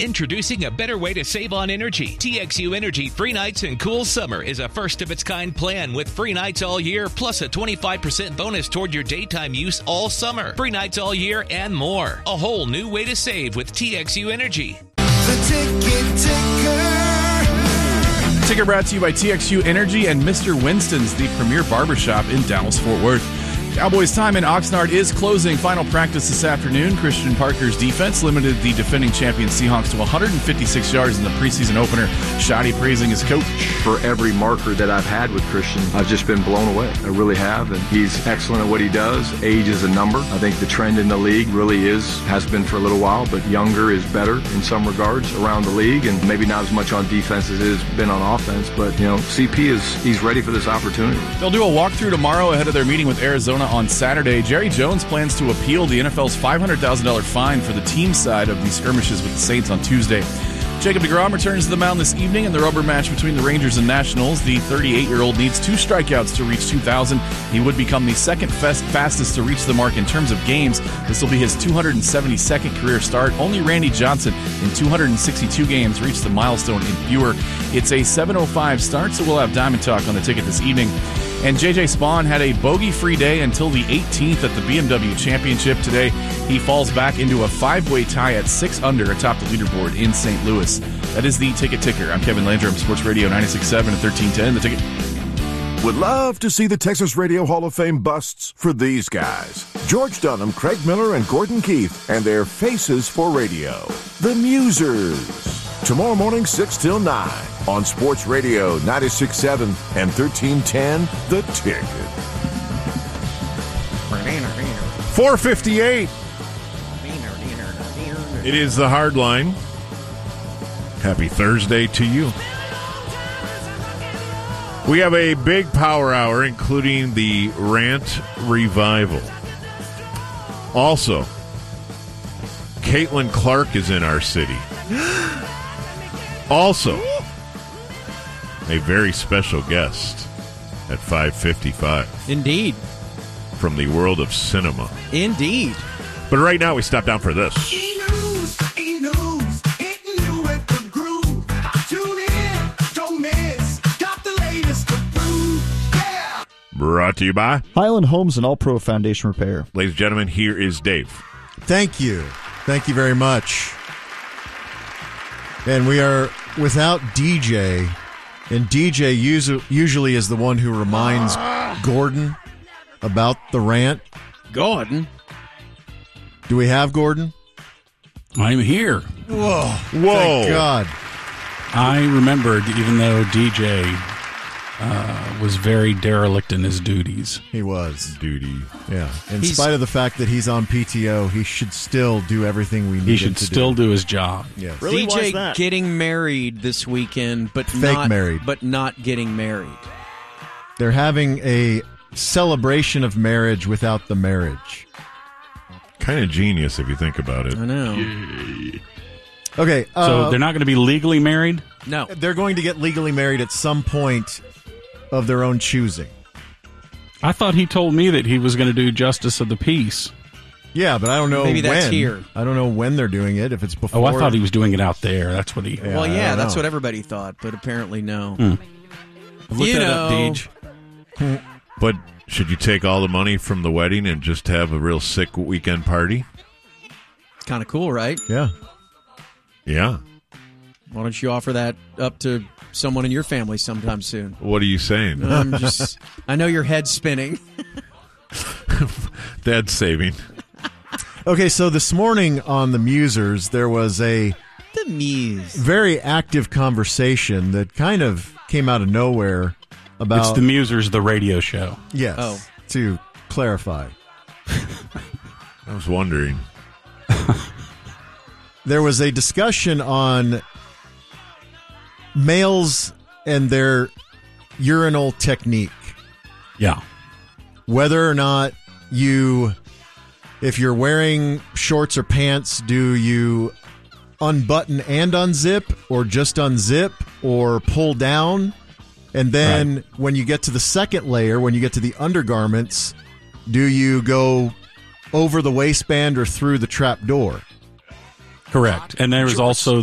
Introducing a better way to save on energy. TXU Energy Free Nights and Cool Summer is a first-of-its-kind plan with free nights all year, plus a 25% bonus toward your daytime use all summer. Free nights all year and more. A whole new way to save with TXU Energy. The Ticket Ticker. Ticker brought to you by TXU Energy and Mr. Winston's, the premier barbershop in Dallas-Fort Worth. Cowboys' time in Oxnard is closing. Final practice this afternoon. Christian Parker's defense limited the defending champion Seahawks to 156 yards in the preseason opener. Shoddy praising his coach. For every marker that I've had with Christian, I've just been blown away. I really have, and he's excellent at what he does. Age is a number. I think the trend in the league really has been for a little while, but younger is better in some regards around the league, and maybe not as much on defense as it has been on offense, but, CP he's ready for this opportunity. They'll do a walkthrough tomorrow ahead of their meeting with Arizona on Saturday. Jerry Jones plans to appeal the NFL's $500,000 fine for the team side of the skirmishes with the Saints on Tuesday. Jacob deGrom returns to the mound this evening in the rubber match between the Rangers and Nationals. The 38-year-old needs 2 strikeouts to reach 2,000. He would become the second fastest to reach the mark in terms of games. This will be his 272nd career start. Only Randy Johnson in 262 games reached the milestone in fewer. It's a 7:05 start, so we'll have Diamond Talk on the ticket this evening. And J.J. Spawn had a bogey-free day until the 18th at the BMW Championship today. He falls back into a 5-way tie at 6 under atop the leaderboard in St. Louis. That is the Ticket Ticker. I'm Kevin Landrum, Sports Radio 96.7 and 1310. The Ticket. Would love to see the Texas Radio Hall of Fame busts for these guys. George Dunham, Craig Miller, and Gordon Keith, and their faces for radio. The Musers. Tomorrow morning, 6 till 9 on Sports Radio 96.7 and 1310, The Ticket. 4:58. It is the Hard Line. Happy Thursday to you. We have a big power hour, including the Rant Revival. Also, Caitlin Clark is in our city. Also, a very special guest at 5:55. Indeed. From the world of cinema. Indeed. But right now, we stop down for this. Brought to you by Highland Homes and All Pro Foundation Repair. Ladies and gentlemen, here is Dave. Thank you. Thank you very much. And we are without DJ. And DJ usually is the one who reminds Gordon about the rant. Gordon? Do we have Gordon? I'm here. Whoa. Thank God. I remembered, even though DJ was very derelict in his duties. He was. Duty. Yeah. In spite of the fact that he's on PTO, he should still do everything we need him to do. He should still do his job. Yes. Really, DJ getting married this weekend, but not getting married. They're having a celebration of marriage without the marriage. Kind of genius if you think about it. I know. Yay. Okay. So they're not going to be legally married? No. They're going to get legally married at some point of their own choosing. I thought he told me that he was going to do Justice of the Peace. Yeah, but I don't know Maybe when. that's here. I don't know when they're doing it, if it's before. Oh, I thought he was doing it out there. That's what he... Yeah, well, that's what everybody thought, but apparently no. Look that up, Deej. But should you take all the money from the wedding and just have a real sick weekend party? It's kind of cool, right? Yeah. Yeah. Why don't you offer that up to someone in your family sometime soon? What are you saying? I know your head's spinning. Dad's saving. Okay, so this morning on the Musers, there was a very active conversation that kind of came out of nowhere about... It's the Musers, the radio show. Yes, to clarify. I was wondering. There was a discussion on males and their urinal technique. Yeah. Whether or not if you're wearing shorts or pants, do you unbutton and unzip, or just unzip, or pull down? And then when you get to the second layer, when you get to the undergarments, do you go over the waistband or through the trap door? Correct. And there was also